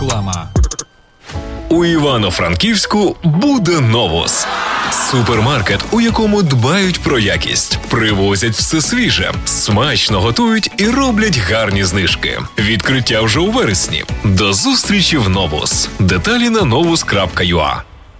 Реклама. У Івано-Франківську буде Новус. Супермаркет, у якому дбають про якість, привозять все свіже, смачно готують і роблять гарні знижки. Відкриття вже у вересні. До зустрічі в Новус. Деталі на novus.ua.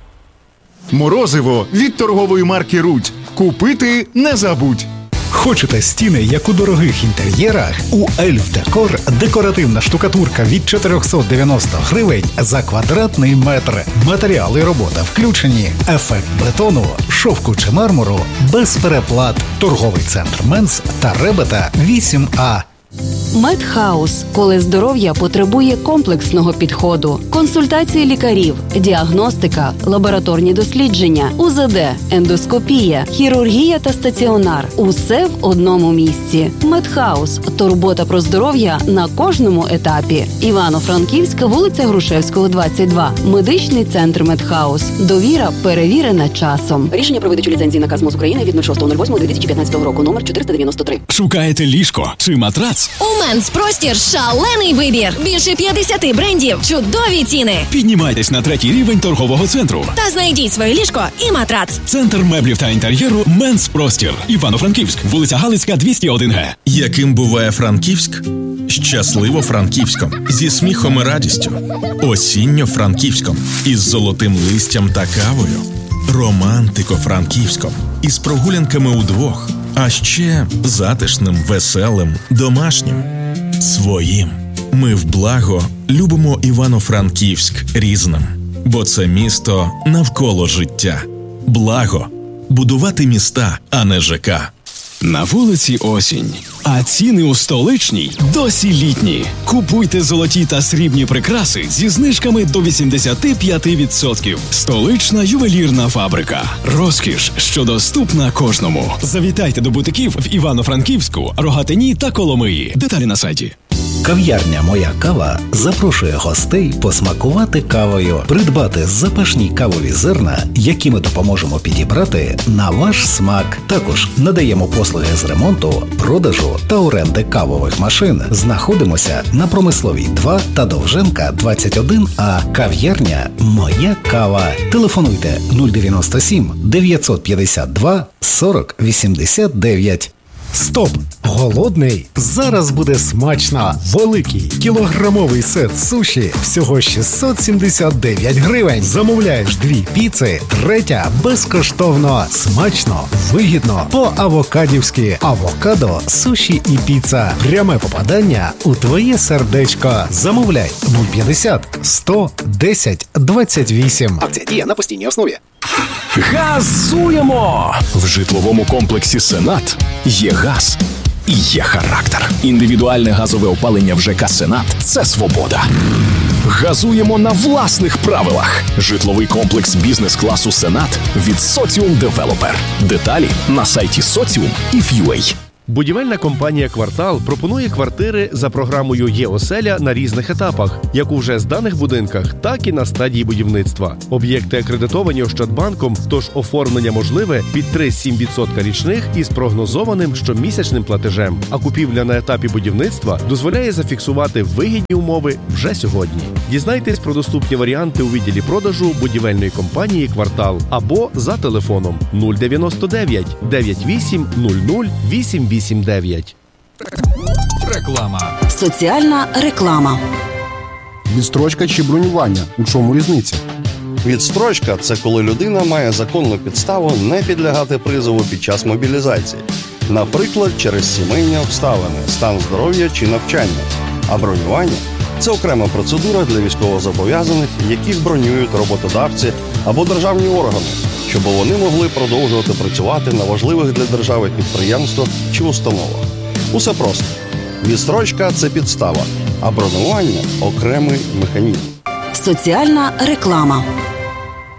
Морозиво від торгової марки «Рудь». Купити не забудь. Хочете стіни, як у дорогих інтер'єрах? У Ельф Декор декоративна штукатурка від 490 гривень за квадратний метр. Матеріали і робота включені. Ефект бетону, шовку чи мармуру без переплат. Торговий центр Менс та Ребета 8А. Медхаус, коли здоров'я потребує комплексного підходу. Консультації лікарів, діагностика, лабораторні дослідження, УЗД, ендоскопія, хірургія та стаціонар. Усе в одному місці. Медхаус – турбота про здоров'я на кожному етапі. Івано-Франківська, вулиця Грушевського, 22. Медичний центр Медхаус. Довіра перевірена часом. Рішення про видачу ліцензії наказ МОЗ України від 06.08.2015 року, номер 493. Шукаєте ліжко чи матрац? У Менс Простір шалений вибір. Більше 50 брендів, чудові ціни. Піднімайтесь на 3-й рівень торгового центру. Та знайдіть своє ліжко і матрац. Центр меблів та інтер'єру Менс Простір. Івано-Франківськ, вулиця Галицька, 201Г. Яким буває Франківськ? Щасливо Франківськом. Зі сміхом і радістю. Осінньо Франківськом. Із золотим листям та кавою. Романтико Франківськом. Із прогулянками удвох. А ще затишним, веселим, домашнім. Своїм. Ми вблаго любимо Івано-Франківськ різним. Бо це місто навколо життя. Благо. Будувати міста, а не ЖК. На вулиці осінь, а ціни у столичній досі літні. Купуйте золоті та срібні прикраси зі знижками до 85%. Столична ювелірна фабрика. Розкіш, що доступна кожному. Завітайте до бутиків в Івано-Франківську, Рогатині та Коломиї. Деталі на сайті. Кав'ярня «Моя кава» запрошує гостей посмакувати кавою, придбати запашні кавові зерна, які ми допоможемо підібрати на ваш смак. Також надаємо послуги з ремонту, продажу та оренди кавових машин. Знаходимося на Промисловій 2 та Довженка 21А. Кав'ярня «Моя кава». Телефонуйте 097 952 40 89. Стоп! Голодний? Зараз буде смачно! Великий кілограмовий сет суші всього 679 гривень. Замовляєш 2 піци, 3 безкоштовно. Смачно, вигідно, по-авокадівськи. Авокадо, суші і піца. Пряме попадання у твоє сердечко. Замовляй 050 100 10 28. Акція діє на постійній основі. Газуємо! В житловому комплексі «Сенат» є газ і є характер. Індивідуальне газове опалення в ЖК «Сенат» – це свобода. Газуємо на власних правилах. Житловий комплекс бізнес-класу «Сенат» від Соціум Девелопер. Деталі на сайті Socium.if.ua. Будівельна компанія «Квартал» пропонує квартири за програмою «Є-оселя» на різних етапах, як у вже зданих будинках, так і на стадії будівництва. Об'єкти акредитовані Ощадбанком, тож оформлення можливе під 3,7% річних із прогнозованим щомісячним платежем. А купівля на етапі будівництва дозволяє зафіксувати вигідні умови вже сьогодні. Дізнайтесь про доступні варіанти у відділі продажу будівельної компанії «Квартал» або за телефоном 099 98 00 889. Реклама. Соціальна реклама. Відстрочка чи бронювання? У чому різниця? Відстрочка – це коли людина має законну підставу не підлягати призову під час мобілізації. Наприклад, через сімейні обставини, стан здоров'я чи навчання. А бронювання – це окрема процедура для військовозобов'язаних, яких бронюють роботодавці або державні органи, щоб вони могли продовжувати працювати на важливих для держави підприємствах чи установах. Усе просто. Відстрочка – це підстава, а бронювання – окремий механізм. Соціальна реклама.